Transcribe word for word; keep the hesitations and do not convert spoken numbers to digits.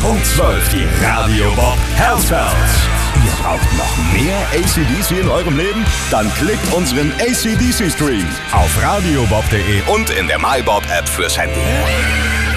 Punkt zwölf, die Radio Bob Health Bells. Ihr braucht noch mehr A C D C in eurem Leben? Dann klickt unseren A C D C Stream auf radiobob punkt de und in der MyBob App fürs Handy.